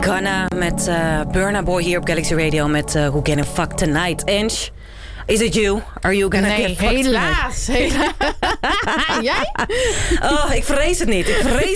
Ghana met Burna Boy hier op Galaxy Radio met Who Getting Fucked Tonight. Ange, is it you? Are you gonna get fucked helaas. Jij? Oh, ik vrees het niet.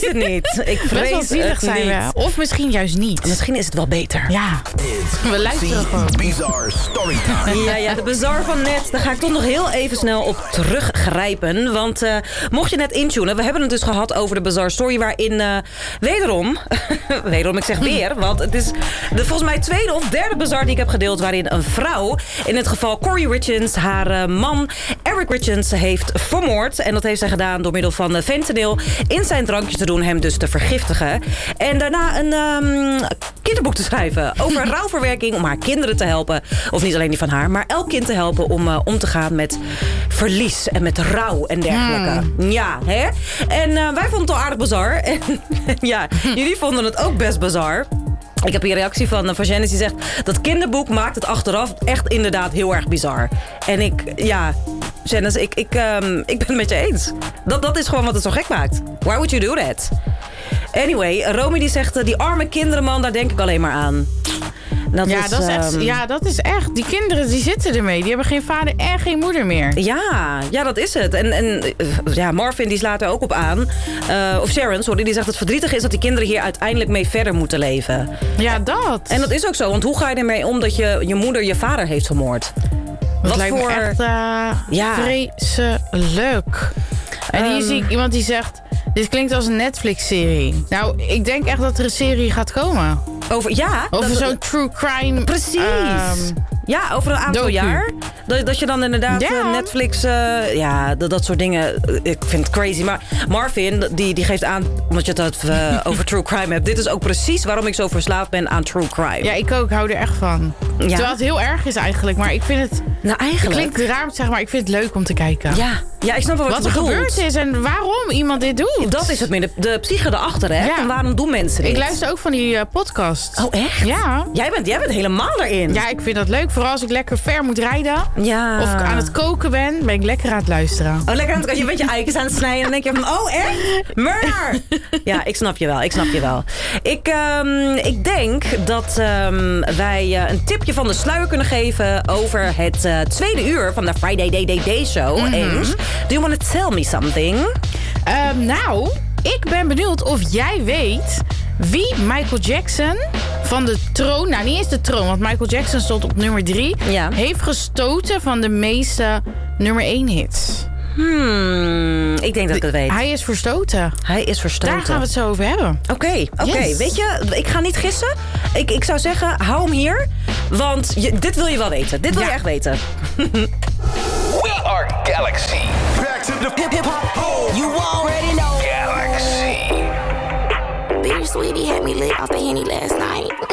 Ik vrees wel zielig het zijn niet. we. Of misschien juist niet. Misschien is het wel beter. Ja, we luisteren gewoon. Bizarre Storytime. Ja, de bizar van net. Daar ga ik toch nog heel even snel op teruggrijpen. Want mocht je net intunen, we hebben het dus gehad over de bizarre story waarin wederom, ik zeg weer, want het is volgens mij tweede of derde bizar die ik heb gedeeld waarin een vrouw, in het geval Corey Richards, haar man Eric Richards heeft vermoord. En dat heeft zij gedaan door middel van fentanyl in zijn drankje te doen, hem dus te vergiftigen. En daarna een kinderboek te schrijven over rouwverwerking om haar kinderen te helpen. Of niet alleen die van haar, maar elk kind te helpen om te gaan met verlies en met rouw en dergelijke. Ja, hè? En wij vonden het al aardig bizar. En ja, jullie vonden het ook best bizar. Ik heb hier een reactie van Janice die zegt, dat kinderboek maakt het achteraf echt inderdaad heel erg bizar. En Janice, ik ben het met je eens. Dat is gewoon wat het zo gek maakt. Why would you do that? Anyway, Romy die zegt, die arme kinderen man, daar denk ik alleen maar aan. Dat is echt. Die kinderen die zitten ermee. Die hebben geen vader en geen moeder meer. Ja, dat is het. En Marvin die slaat er ook op aan. Of Sharon, sorry. Die zegt het verdrietig is dat die kinderen hier uiteindelijk mee verder moeten leven. Ja, dat. En dat is ook zo. Want hoe ga je ermee om dat je moeder je vader heeft vermoord? Dat lijkt me echt vreselijk. En hier zie ik iemand die zegt, dit klinkt als een Netflix-serie. Nou, ik denk echt dat er een serie gaat komen. Over zo'n true crime. Precies. Over een aantal jaar. Dat je dan inderdaad Netflix... dat soort dingen. Ik vind het crazy. Maar Marvin, die geeft aan, omdat je het over true crime hebt. Dit is ook precies waarom ik zo verslaafd ben aan true crime. Ja, ik ook. Hou er echt van. Ja. Terwijl het heel erg is eigenlijk. Maar ik vind het... Nou, eigenlijk... Het klinkt raar, zeg maar ik vind het leuk om te kijken. Ja, ik snap wel wat er gebeurd is en waarom iemand dit doet. Dat is het meer. De psyche erachter, hè? Ja. En waarom doen mensen dit? Ik luister ook van die podcast. Oh, echt? Ja. Jij bent helemaal erin. Ja, ik vind dat leuk. Vooral als ik lekker ver moet rijden. Ja. Of ik aan het koken ben ik lekker aan het luisteren. Oh, lekker aan het koken. Je bent je eikens aan het snijden. En dan denk je van, oh, echt? Murder! Ja, ik snap je wel. Ik denk dat wij een tipje van de sluier kunnen geven over het tweede uur van de Friday Day Show. Do you want to tell me something? Nou, ik ben benieuwd of jij weet wie Michael Jackson van de troon... Nou, niet eens de troon, want Michael Jackson stond op nummer 3... Ja. Heeft gestoten van de meeste nummer 1 hits. Ik denk dat ik het weet. Hij is verstoten. Daar gaan we het zo over hebben. Oké. Yes. Weet je, ik ga niet gissen. Ik zou zeggen, hou hem hier. Want dit wil je wel weten. Dit wil je echt weten. We are Galaxy. Back to the hip-hop. You already know. Galaxy. Bitch, sweetie had me lit off the Henny last night.